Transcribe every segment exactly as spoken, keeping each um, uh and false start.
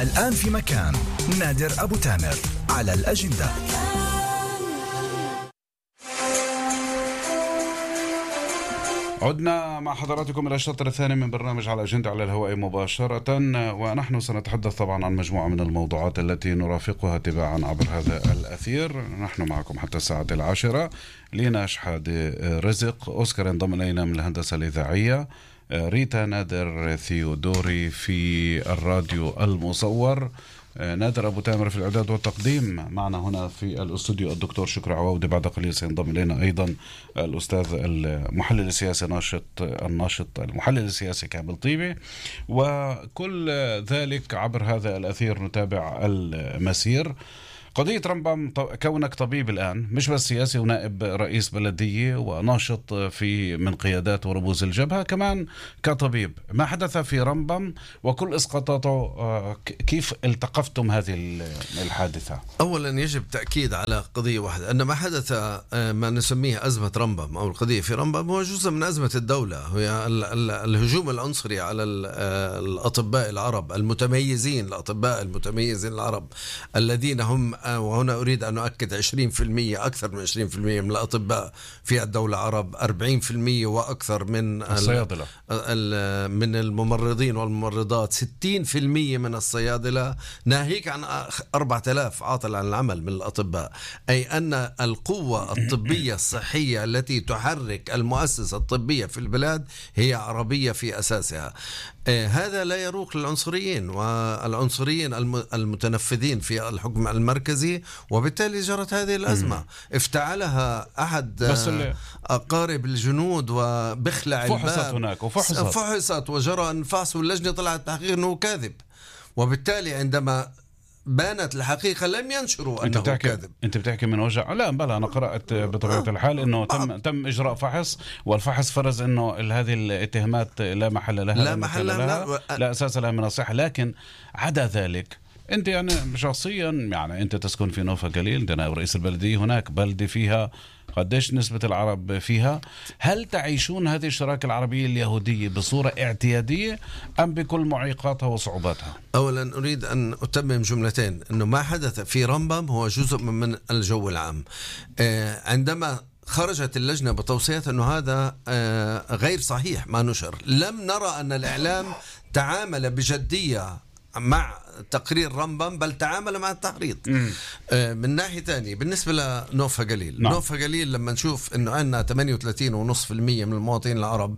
الآن في مكان نادر أبو تامر على الأجندة. عدنا مع حضراتكم إلى الشطر الثاني من برنامج على الأجندة على الهواء مباشرة، ونحن سنتحدث طبعا عن مجموعة من الموضوعات التي نرافقها تباعا عبر هذا الأثير. نحن معكم حتى الساعة العاشرة. لينا شحادة رزق، أوسكار انضم إلينا من الهندسة الإذاعية، ريتا نادر ثيودوري في الراديو المصور، نادر أبو تامر في الإعداد والتقديم. معنا هنا في الأستوديو الدكتور شكري عواودي. بعد قليل سينضم إلينا أيضا الأستاذ المحلل السياسي ناشط الناشط المحلل السياسي كامل طيبي. وكل ذلك عبر هذا الأثير نتابع المسير. قضية رمبم، كونك طبيب الآن مش بس سياسي ونائب رئيس بلدية وناشط في من قيادات ورموز الجبهة، كمان كطبيب، ما حدث في رمبم وكل إسقاطاته، كيف التقفتم هذه الحادثة؟ أولا يجب تأكيد على قضية واحدة، أن ما حدث ما نسميه أزمة رمبم أو القضية في رمبم هو جزء من أزمة الدولة، هي الهجوم العنصري على الأطباء العرب المتميزين، الأطباء المتميزين العرب الذين هم، وهنا أريد أن أؤكد، عشرين بالمئة أكثر من عشرين بالمئة من الأطباء في الدولة عرب، أربعين بالمئة وأكثر من الصيادلة، من الممرضين والممرضات، ستين بالمئة من الصيادلة، ناهيك عن أربعة آلاف عاطل عن العمل من الأطباء. أي أن القوة الطبية الصحية التي تحرك المؤسسة الطبية في البلاد هي عربية في أساسها. هذا لا يروق للعنصريين والعنصريين المتنفذين في الحكم المركزي، وبالتالي جرت هذه الأزمة. افتعلها أحد أقارب الجنود وبخلع الباب، فحصت هناك وفحصت فحصت وجرى أنفاس، واللجنة طلعت تحقيق أنه كاذب، وبالتالي عندما بانت الحقيقة لم ينشروا أنه كاذب. أنت بتحكي من وجه؟ لا بلا، أنا قرأت بطبيعة الحال أنه تم تم إجراء فحص، والفحص فرز أنه هذه الاتهامات لا محل لها، لا محل لها، لا, لا أساس لها من الصحة. لكن عدا ذلك، أنت يعني شخصيا، يعني أنت تسكن في نوفا قليل، أنت نائب رئيس البلدية هناك، بلدة فيها قديش نسبة العرب فيها؟ هل تعيشون هذه الشراكة العربية اليهودية بصورة اعتيادية أم بكل معيقاتها وصعوباتها؟ أولا أريد أن أتمم جملتين، أنه ما حدث في رمبم هو جزء من الجو العام. عندما خرجت اللجنة بتوصيات أنه هذا غير صحيح ما نشر، لم نرى أن الإعلام تعامل بجدية مع تقرير رمبم، بل تعامل مع التحريض. آه من ناحية تانية، بالنسبة لنوفا قليل، نعم. نوفا قليل لما نشوف أنه عندنا ثمانية وثلاثين فاصلة خمسة بالمئة من المواطنين العرب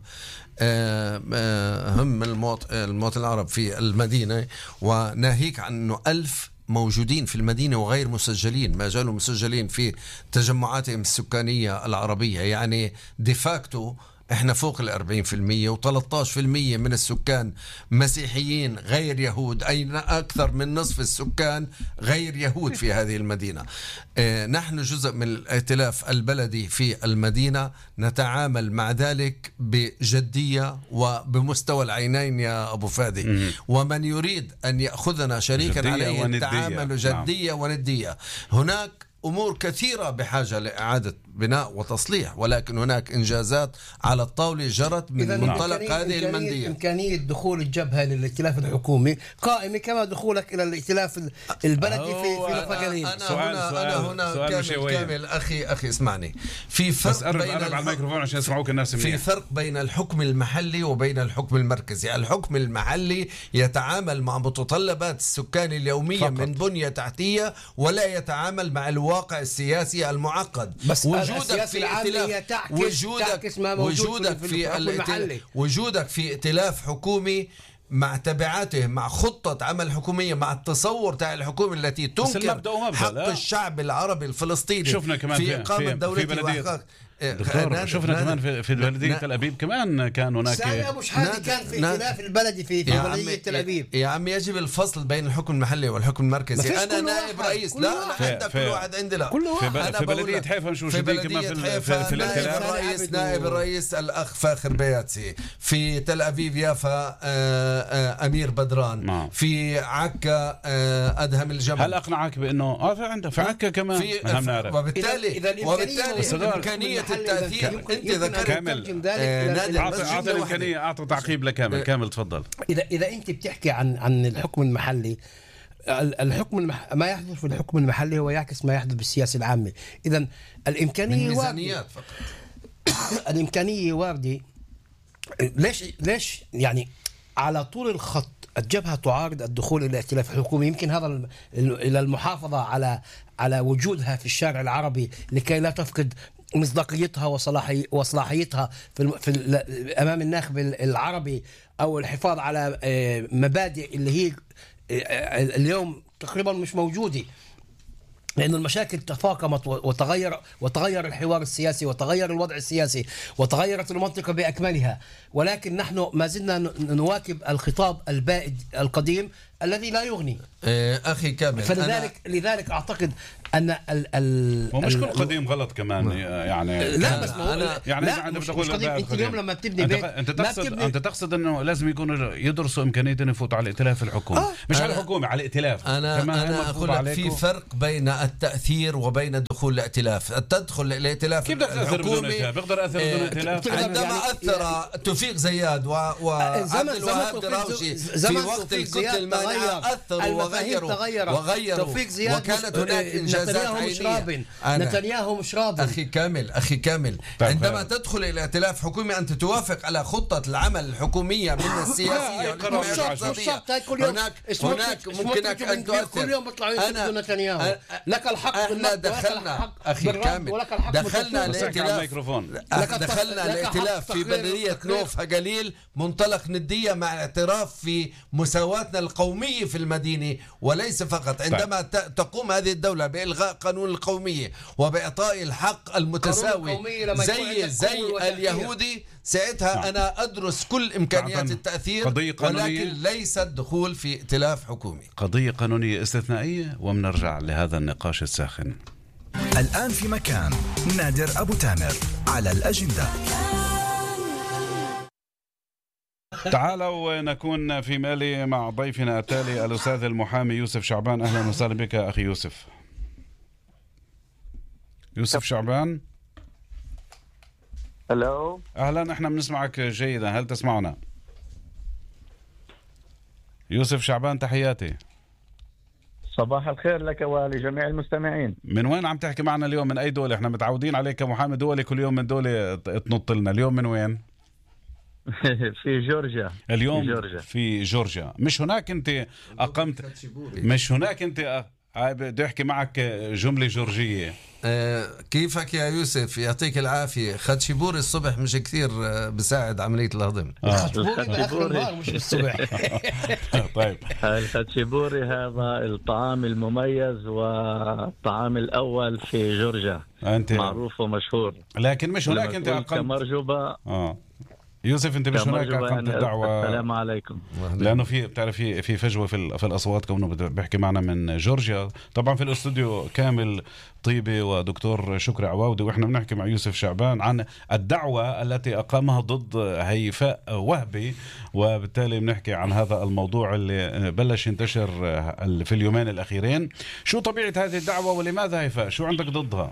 آه آه هم المواطن العرب في المدينة، وناهيك عن أنه ألف موجودين في المدينة وغير مسجلين، ما زالوا مسجلين في تجمعاتهم السكانية العربية، يعني ديفاكتو احنا فوق الأربعين في المية، وثلاثة عشر بالمئة من السكان مسيحيين غير يهود، أي أكثر من نصف السكان غير يهود في هذه المدينة. اه نحن جزء من الائتلاف البلدي في المدينة، نتعامل مع ذلك بجدية وبمستوى العينين يا أبو فادي، ومن يريد أن يأخذنا شريكا عليه التعامل جدية نعم. وندية. هناك أمور كثيرة بحاجة لإعادة بناء وتصليح، ولكن هناك إنجازات على الطاولة جرت من منطلق إمكانية هذه المندية. إمكانية دخول الجبهة للائتلاف الحكومي قائمة كما دخولك إلى الائتلاف البلدي في في نوفا قليل. أنا هنا أنا هنا كامل كامل أخي أخي اسمعني، في فرق بين على الميكروفون عشان يسمعوك الناس. في فرق بين الحكم المحلي وبين الحكم المركزي. الحكم المحلي يتعامل مع متطلبات السكان اليومية فقط، من بنية تحتية، ولا يتعامل مع الواقع السياسي المعقد. بس وجودك في ائتلاف وجودك وجودك في الائتلاف وجودك في ائتلاف حكومي مع تبعاته، مع خطة عمل حكومية، مع التصور تاع الحكومة التي تنكر حق الشعب العربي الفلسطيني شفنا كمان في إقامة دولته. دكتور شفنا كمان في في بلدية تل أبيب كمان كان هناك سامي أبو شحاتة كان في ائتلاف البلدي في في بلدية تل أبيب. يا عم يجب الفصل بين الحكم المحلي والحكم المركزي. أنا نائب رئيس، لا أنا عندك كل واحد عندي، لا في, في بلدية حيفا مش موجودين كمان في في, في نائب الرئيس نائب الرئيس الأخ فاخر بياتسي، في تل أبيب يافا أمير بدران، في عكا أدهم الجبل. هل أقنعك بإنه آه في عنده في عكا كمان؟ وبالتالي وبالتالي إمكانية التأثير. أنت ذكرت كامل أعطى الإمكانية، أعطى تعقيب لكامل. كامل تفضل. إذا إذا أنت بتحكي عن عن الحكم المحلي، الحكم المح... ما يحدث في الحكم المحلي هو يعكس ما يحدث بالسياسة العامة. إذا الإمكانية ميزانيات فقط. الإمكانية واردة. ليش ليش يعني على طول الخط الجبهة تعارض الدخول إلى ائتلاف الحكومي؟ يمكن هذا إلى المحافظة على على وجودها في الشارع العربي لكي لا تفقد مصداقيتها وصلاحي وصلاحيتها في, في أمام الناخب العربي، أو الحفاظ على مبادئ اللي هي اليوم تقريبا مش موجودة، لأن المشاكل تفاقمت وتغير وتغير الحوار السياسي وتغير الوضع السياسي وتغيرت المنطقة بأكملها. ولكن نحن ما زلنا نواكب الخطاب البائد القديم الذي لا يغني. أخي كامل، فلذلك أنا... لذلك أعتقد أن ال ال ومش كل قديم غلط كمان يعني. لا بس ما أنا يعني لا مش, مش قديم. أنت اليوم لما بتبني بيت أنت تقصد بتبني... أنت تقصد إنه لازم يكونوا يدرسوا إمكانية إنه يفوتوا على الائتلاف الحكومي. آه. مش على الحكومة، على الائتلاف. أنا أنا أقول لك في فرق بين التأثير وبين دخول الائتلاف. تدخل الائتلاف الحكومي بيقدر أثر بدون ائتلاف. عندما أثر توفيق زياد وعبد الوهاب دراوشي في وقت الكتل المانعة أثروا وغيروا وغيروا وكانت هناك إنجازات عينية. نتنياهو مش راضي. أخي كامل أخي كامل عندما تدخل إلى ائتلاف حكومي أنت توافق على خطة العمل الحكومية من السياسية. هناك هناك ممكنك أن تؤثر. كل يوم بيطلعوا ينتقدوا نتنياهو. لك الحق احنا دخلنا أخي كامل دخلنا الائتلاف دخلنا الائتلاف في بلدية نوفا قليل منطلق ندية مع الاعتراف في مساواتنا القومية في المدينة، وليس فقط. عندما تقوم هذه الدولة بإلغاء قانون القومية وبإعطاء الحق المتساوي زي زي اليهودي، ساعتها أنا أدرس كل إمكانيات التأثير، ولكن ليس الدخول في ائتلاف حكومي. قضية قانونية استثنائية ومنرجع لهذا النقاش الساخن. الآن في مكان نادر أبو تامر على الأجندة. تعالوا نكون في مالي مع ضيفنا التالي الأستاذ المحامي يوسف شعبان. أهلا وسهلا بك أخي يوسف. يوسف شعبان. هلو. أهلا، احنا بنسمعك جيدا، هل تسمعنا؟ يوسف شعبان تحياتي. صباح الخير لك ولجميع المستمعين. من وين عم تحكي معنا اليوم؟ من أي دولة؟ احنا متعودين عليك كمحامي دولي كل يوم من دولة تنط لنا، اليوم من وين؟ في جورجيا. اليوم في جورجيا. في جورجيا. مش هناك انت أقمت مش هناك انت هاي بدي احكي معك جملة جورجية. أه كيفك يا يوسف؟ يعطيك العافية. خدشبوري الصبح مش كثير بساعد عملية الهضم. الخدشبوري بآخر النهار مش الصبح. طيب الخدشبوري هذا الطعام المميز والطعام الأول في جورجيا، أنت معروف ومشهور. لكن مش هناك انت أقمت كمرجبة. اه يوسف انت مش هناك اقمت الدعوه. السلام عليكم. لانه في بتعرف في في فجوه في في الاصوات، كونه بيحكي معنا من جورجيا. طبعا في الاستوديو كامل طيبي ودكتور شكري عواودي، واحنا بنحكي مع يوسف شعبان عن الدعوه التي اقامها ضد هيفاء وهبي، وبالتالي بنحكي عن هذا الموضوع اللي بلش ينتشر في اليومين الاخيرين. شو طبيعه هذه الدعوه ولماذا هيفاء؟ شو عندك ضدها؟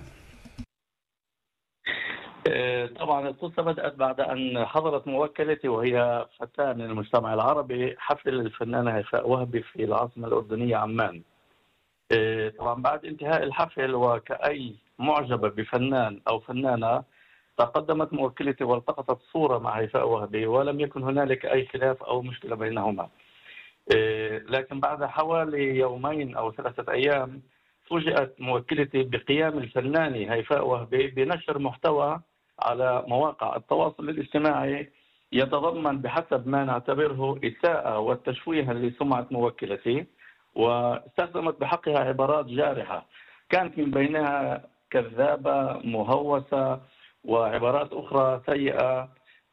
طبعا القصة بدأت بعد أن حضرت موكلتي وهي فتاة من المجتمع العربي حفل الفنانة هيفاء وهبي في العاصمة الأردنية عمان. طبعا بعد انتهاء الحفل وكأي معجبة بفنان أو فنانة تقدمت موكلتي والتقطت صورة مع هيفاء وهبي، ولم يكن هنالك أي خلاف أو مشكلة بينهما. لكن بعد حوالي يومين أو ثلاثة أيام فوجئت موكلتي بقيام الفنانة هيفاء وهبي بنشر محتوى على مواقع التواصل الاجتماعي يتضمن بحسب ما نعتبره إساءة والتشويه لسمعة موكلتي، واستخدمت بحقها عبارات جارحة كانت من بينها كذابة مهوسة وعبارات أخرى سيئة،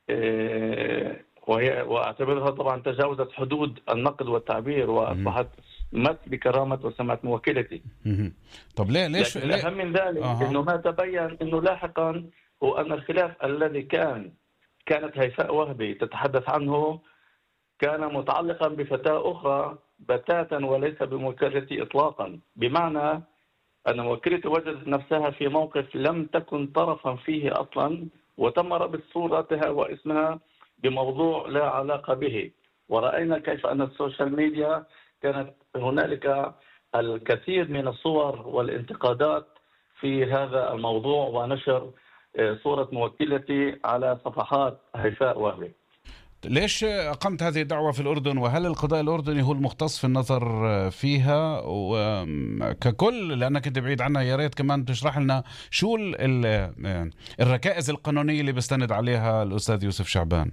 وهي وأعتبرها طبعا تجاوزت حدود النقد والتعبير وأصبحت مس بكرامة وسمعة موكلتي. طب ليه ليش الأهم من ذلك آه. إنه ما تبين إنه لاحقا هو أن الخلاف الذي كان كانت هيفاء وهبي تتحدث عنه كان متعلقا بفتاة أخرى بتاتا وليس بموكلتي إطلاقا، بمعنى أن موكلتي وجدت نفسها في موقف لم تكن طرفا فيه أصلا، وتم ربط صورتها واسمها بموضوع لا علاقة به. ورأينا كيف أن السوشيال ميديا كانت هنالك الكثير من الصور والانتقادات في هذا الموضوع ونشر صورة موكلتي على صفحات هيفاء وهبي. ليش أقمت هذه الدعوة في الأردن؟ وهل القضاء الأردني هو المختص في النظر فيها ككل؟ لأنك أنت بعيد عنها، يا ريت كمان تشرح لنا شو الركائز القانونية اللي بيستند عليها الأستاذ يوسف شعبان.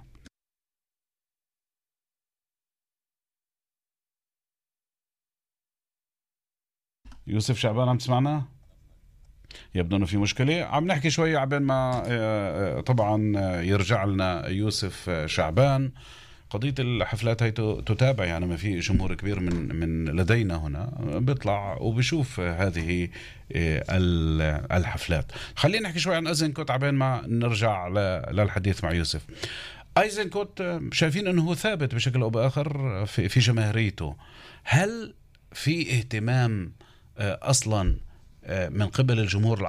يوسف شعبان عم تسمعنا؟ يبدو انه في مشكله. عم نحكي شوي عبين ما طبعا يرجع لنا يوسف شعبان. قضيه الحفلات هي تتابع، يعني ما في جمهور كبير من من لدينا هنا بيطلع وبشوف هذه الحفلات. خلينا نحكي شوي عن ايزنكوت عبين ما نرجع للحديث مع يوسف. ايزنكوت شايفين انه هو ثابت بشكل او باخر في في جماهيريته. هل في اهتمام اصلا من قبل الجمهور